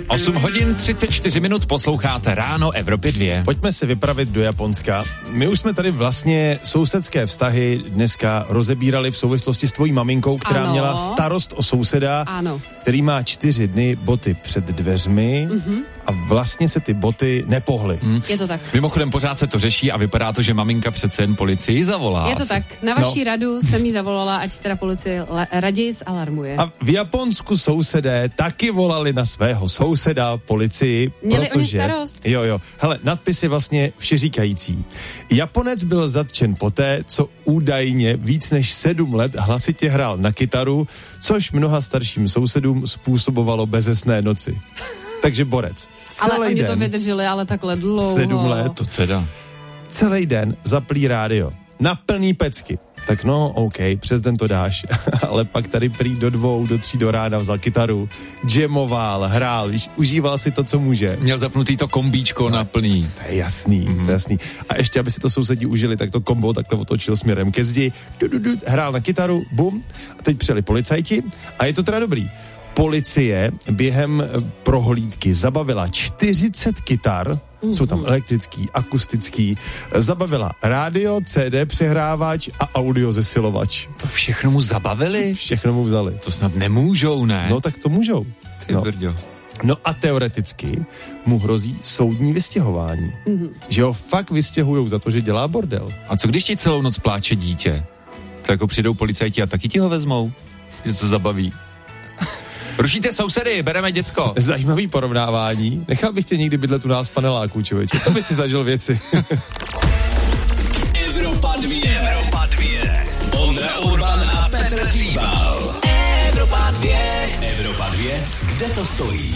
8 hodin 34 minut posloucháte Ráno Evropy 2. Pojďme se vypravit do Japonska. My už jsme tady vlastně sousedské vztahy dneska rozebírali v souvislosti s tvojí maminkou, která měla starost o souseda, který má 4 dny boty před dveřmi a vlastně se ty boty nepohly. Je to tak. Mimochodem pořád se to řeší a vypadá to, že maminka přece jen policii zavolá. Je to tak. Na vaši radu jsem jí zavolala, ať teda policie raději zalarmuje. A v Japonsku sousedé taky volali na svého souseda policii, měli protože... oni starost. Jo. Hele, nadpis je vlastně všeříkající. Japonec byl zatčen poté, co údajně víc než 7 let hlasitě hrál na kytaru, což mnoha starším sousedům způsobovalo bezesné noci. Takže borec. Ale oni to vydrželi, ale takhle dlouho. 7 let. To teda. Celý den zaplý rádio. Na plný pecky. Tak no, OK, přes den to dáš. Ale pak tady prý do 2, do 3 do rána vzal kytaru, jamoval, hrál, víš, užíval si to, co může. Měl zapnutý to kombíčko na plný. To je jasný, to je jasný. A ještě, aby si to sousedí užili, tak to kombo takhle otočil směrem ke zdi, hrál na kytaru, bum, a teď přijeli policajti a je to teda dobrý. Policie během prohlídky zabavila 40 kytar, jsou tam elektrický, akustický, zabavila rádio, CD přehrávač a audio zesilovač. To všechno mu zabavili? Všechno mu vzali. To snad nemůžou, ne? No tak to můžou. No a teoreticky mu hrozí soudní vystěhování. Že ho fakt vystěhujou za to, že dělá bordel. A co když ti celou noc pláče dítě? To jako přijdou policajti a taky ti ho vezmou? Že to zabaví. Rušíte sousedy, bereme děcko. Zajímavý porovnávání. Nechal bych tě někdy bydlet u nás v paneláku, člověče. To by si zažil věci. Evropa 2. Ondra Urban a Petr Hříbal. Evropa 2. Kde to stojí?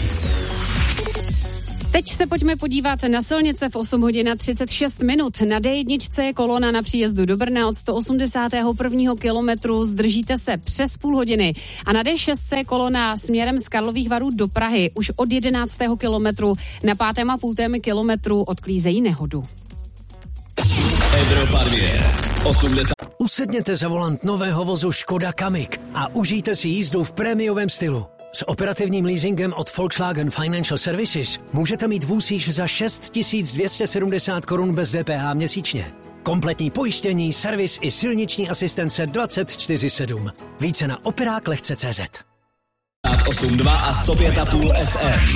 Teď se pojďme podívat na silnice v 8 hodin a 36 minut. Na D1 je kolona na příjezdu do Brna od 181. kilometru. Zdržíte se přes půl hodiny. A na D6 je kolona směrem z Karlových Varů do Prahy. Už od 11. kilometru na 5,5 kilometru odklízejí nehodu. Evropa 2. 80. Usedněte za volant nového vozu Škoda Kamiq a užijte si jízdu v prémiovém stylu. S operativním leasingem od Volkswagen Financial Services můžete mít vůz již za 6 270 korun bez DPH měsíčně. Kompletní pojištění, servis i silniční asistence 24/7. Více na operáklehce.cz. 8,2 a 105,5 FM.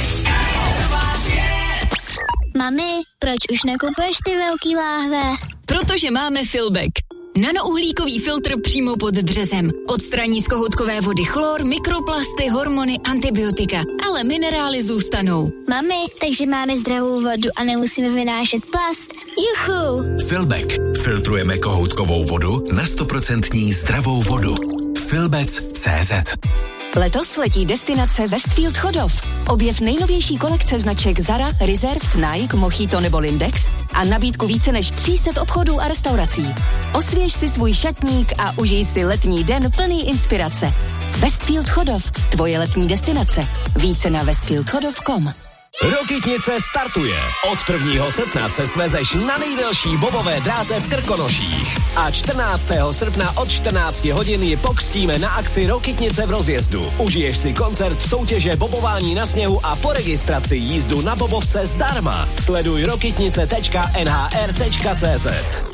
Mami, proč už nekupuješ ty velký láhve? Protože máme Filbek. Nanouhlíkový filtr přímo pod dřezem. Odstraní z kohoutkové vody chlor, mikroplasty, hormony, antibiotika. Ale minerály zůstanou. Mami, takže máme zdravou vodu a nemusíme vynášet plast. Juchu! Filbek. Filtrujeme kohoutkovou vodu na 100% zdravou vodu. Filbec.cz. Letos letí destinace Westfield Chodov. Objev nejnovější kolekce značek Zara, Reserved, Nike, Mojito nebo Lindex a nabídku více než 300 obchodů a restaurací. Osvěž si svůj šatník a užij si letní den plný inspirace. Westfield Chodov, tvoje letní destinace. Více na westfieldchodov.com. Rokytnice startuje. Od 1. srpna se svezeš na nejdelší bobové dráze v Krkonoších. A 14. srpna od 14 hodin ji pokřtíme na akci Rokytnice v rozjezdu. Užiješ si koncert, soutěže, bobování na sněhu a po registraci jízdu na bobovce zdarma. Sleduj rokytnice.nhr.cz.